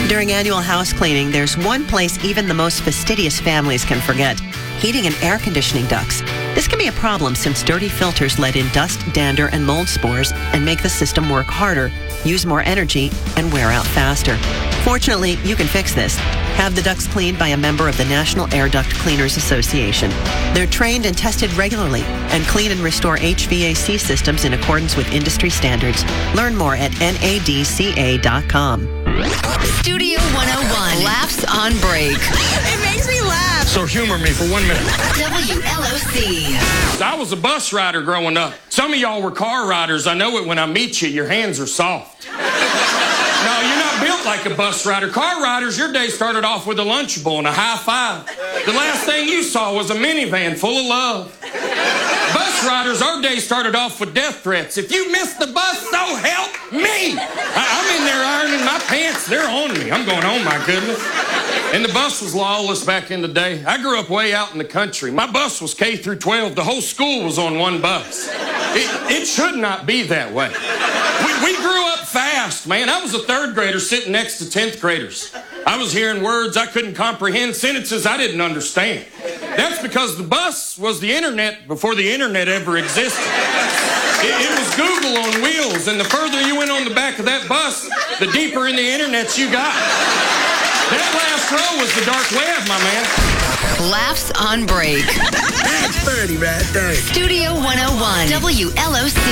During annual house cleaning, there's one place even the most fastidious families can forget: heating and air conditioning ducts. This can be a problem since dirty filters let in dust, dander, and mold spores and make the system work harder, use more energy, and wear out faster. Fortunately, you can fix this. Have the ducts cleaned by a member of the National Air Duct Cleaners Association. They're trained and tested regularly and clean and restore HVAC systems in accordance with industry standards. Learn more at NADCA.com. Studio 101. Laughs on break. It makes me laugh. So humor me for 1 minute. WLOC. I was a bus rider growing up. Some of y'all were car riders. I know it when I meet you. Your hands are soft. No, you're not built like a bus rider. Car riders, your day started off with a Lunchable and a high five. The last thing you saw was a minivan full of love. Bus riders, our day started off with death threats. If you miss the bus, so help me. I'm in there ironing my pants. They're on me. I'm going, oh my goodness. And the bus was lawless back in the day. I grew up way out in the country. My bus was K through 12. The whole school was on one bus. It should not be that way. We grew up fast, man. I was a third grader sitting next to 10th graders. I was hearing words I couldn't comprehend, sentences I didn't understand. That's because the bus was the internet before the internet ever existed. It was Google on wheels, and the further you went on the back of that bus, the deeper in the internet you got. That last row was the dark web, my man. Laughs on break. That's funny right there. Studio 101. WLOC.